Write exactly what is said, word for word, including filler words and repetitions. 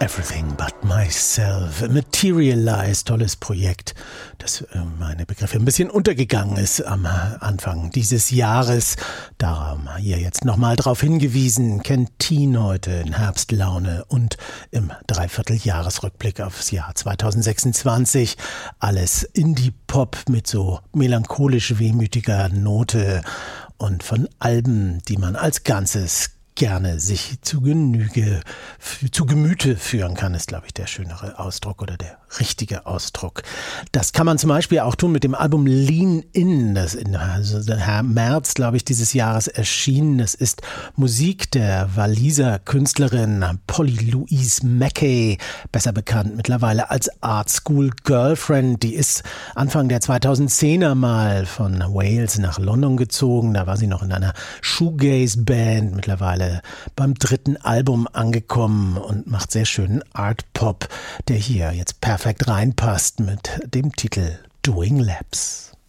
Everything But Myself, Materialize, tolles Projekt, das äh, meine Begriffe ein bisschen untergegangen ist am Anfang dieses Jahres. Darum hier jetzt nochmal drauf hingewiesen, kennt Teen heute in Herbstlaune und im Dreivierteljahresrückblick aufs Jahr zwanzig sechsundzwanzig. Alles Indie-Pop mit so melancholisch wehmütiger Note und von Alben, die man als Ganzes gerne sich zu Genüge, zu Gemüte führen kann, ist, glaube ich, der schönere Ausdruck oder der richtige Ausdruck. Das kann man zum Beispiel auch tun mit dem Album Lean In, das in also März, glaube ich, dieses Jahres erschienen. Das ist Musik der Waliser Künstlerin Polly Louise Mackey, besser bekannt mittlerweile als Art School Girlfriend. Die ist Anfang der zweitausendzehner mal von Wales nach London gezogen. Da war sie noch in einer Shoegaze-Band, mittlerweile beim dritten Album angekommen und macht sehr schönen Art-Pop, der hier jetzt perfekt reinpasst mit dem Titel Doing Laps.